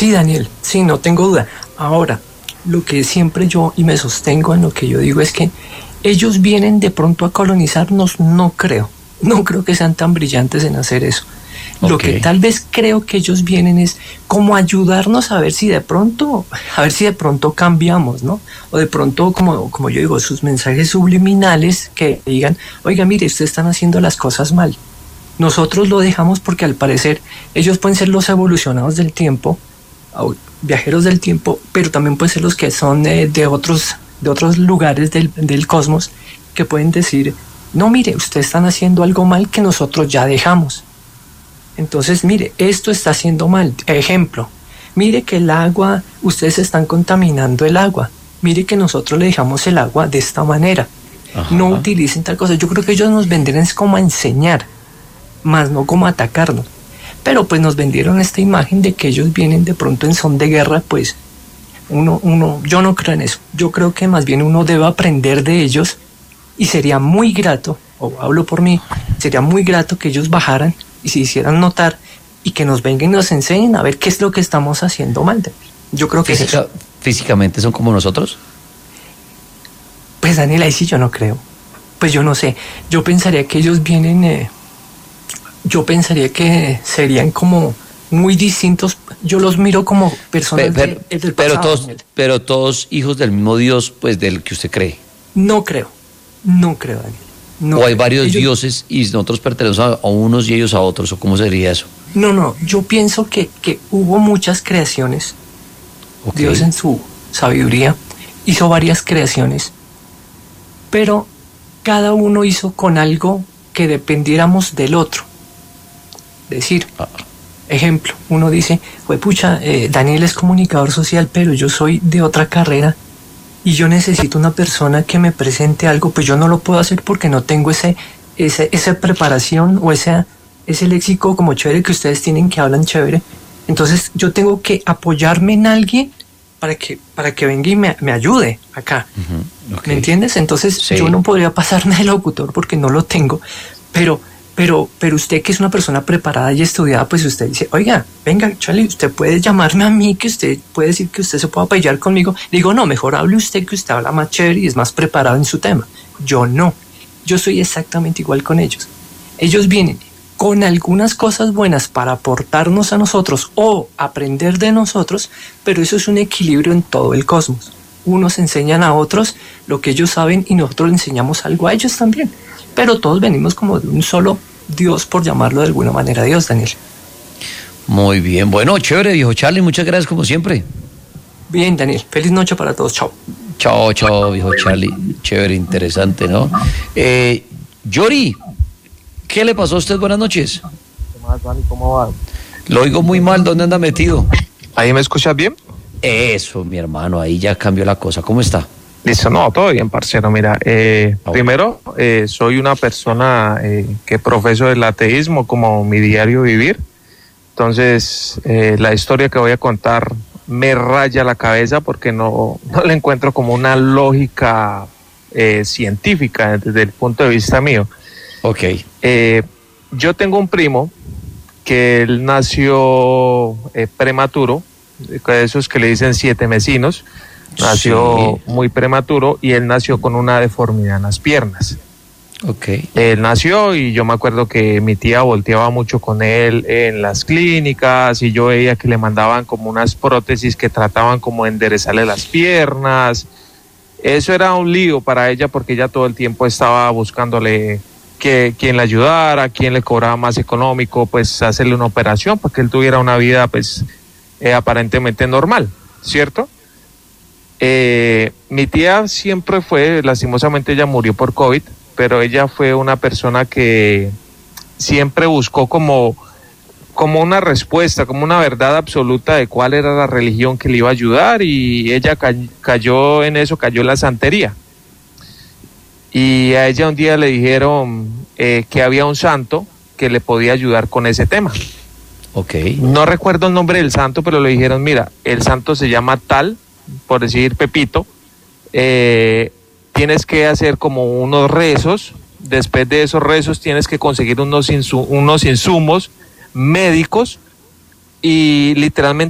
Sí, Daniel, sí, no tengo duda. Ahora, lo que siempre yo, y me sostengo en lo que yo digo, es que ellos vienen de pronto a colonizarnos, no creo. No creo que sean tan brillantes en hacer eso. Lo que tal vez creo que ellos vienen es como ayudarnos a ver si de pronto cambiamos, ¿no? O de pronto, como yo digo, sus mensajes subliminales que digan, oiga, mire, ustedes están haciendo las cosas mal. Nosotros lo dejamos porque al parecer ellos pueden ser los evolucionados del tiempo, viajeros del tiempo, pero también pueden ser los que son de otros lugares del cosmos, que pueden decir, no, mire, ustedes están haciendo algo mal que nosotros ya dejamos. Entonces, mire, esto está haciendo mal. Ejemplo, mire que el agua, ustedes están contaminando el agua. Mire que nosotros le dejamos el agua de esta manera. Ajá. No utilicen tal cosa. Yo creo que ellos nos vendieron es como a enseñar, más no como a atacarnos. Pero pues nos vendieron esta imagen de que ellos vienen de pronto en son de guerra, pues yo no creo en eso. Yo creo que más bien uno debe aprender de ellos y sería muy grato, o hablo por mí, sería muy grato que ellos bajaran y se hicieran notar y que nos vengan y nos enseñen a ver qué es lo que estamos haciendo mal. Yo creo que ¿Físicamente son como nosotros? Pues Daniel, ahí sí yo no creo. Pues yo no sé. Yo pensaría que ellos vienen... yo pensaría que serían como muy distintos. Yo los miro como personas del pasado, pero todos hijos del mismo Dios, pues del que usted cree. No creo, Daniel. No, o hay varios dioses y nosotros pertenecemos a unos y ellos a otros, ¿o cómo sería eso? No, yo pienso que hubo muchas creaciones. Okay. Dios en su sabiduría hizo varias creaciones, pero cada uno hizo con algo que dependiéramos del otro. Decir, ejemplo, uno dice, pucha, Daniel es comunicador social, pero yo soy de otra carrera y yo necesito una persona que me presente algo, pues yo no lo puedo hacer porque no tengo esa preparación o ese léxico como chévere que ustedes tienen, que hablan chévere. Entonces yo tengo que apoyarme en alguien para que venga y me ayude acá. Uh-huh. Okay. ¿Me entiendes? Entonces sí. Yo no podría pasarme de locutor porque no lo tengo, pero usted, que es una persona preparada y estudiada, pues usted dice, oiga, venga, Charlie, usted puede llamarme a mí, que usted puede decir que usted se puede apoyar conmigo. Digo, no, mejor hable usted, que usted habla más chévere y es más preparado en su tema. Yo no. Yo soy exactamente igual con ellos. Ellos vienen con algunas cosas buenas para aportarnos a nosotros o aprender de nosotros, pero eso es un equilibrio en todo el cosmos. Unos enseñan a otros lo que ellos saben y nosotros le enseñamos algo a ellos también. Pero todos venimos como de un solo Dios, por llamarlo de alguna manera Dios, Daniel. Muy bien, bueno, chévere, viejo Charlie, muchas gracias como siempre. Bien, Daniel, feliz noche para todos, chao. Chao, viejo Charlie, chévere, interesante, ¿no? Yori, ¿qué le pasó a usted? Buenas noches. ¿Qué más, Dani? ¿Cómo va? Lo oigo muy mal, ¿dónde anda metido? ¿Ahí me escuchas bien? Eso, mi hermano, ahí ya cambió la cosa, ¿cómo está? Listo, no, todo bien, parcero. Mira, primero, soy una persona que profeso el ateísmo como mi diario vivir. Entonces, la historia que voy a contar me raya la cabeza porque no la encuentro como una lógica científica desde el punto de vista mío. Ok. Yo tengo un primo que él nació prematuro, de esos que le dicen 7 mesinos. Nació muy prematuro y él nació con una deformidad en las piernas. Okay. Él nació y yo me acuerdo que mi tía volteaba mucho con él en las clínicas y yo veía que le mandaban como unas prótesis que trataban como de enderezarle las piernas. Eso era un lío para ella porque ella todo el tiempo estaba buscándole quien le ayudara, quien le cobraba más económico, pues hacerle una operación para que él tuviera una vida pues aparentemente normal, ¿cierto? Mi tía siempre fue, lastimosamente ella murió por COVID, pero ella fue una persona que siempre buscó como una respuesta, como una verdad absoluta de cuál era la religión que le iba a ayudar, y ella cayó en eso, cayó en la santería. Y a ella un día le dijeron que había un santo que le podía ayudar con ese tema. Okay. No recuerdo el nombre del santo, pero le dijeron, mira, el santo se llama tal, por decir Pepito, tienes que hacer como unos rezos, después de esos rezos tienes que conseguir unos insumos médicos y literalmente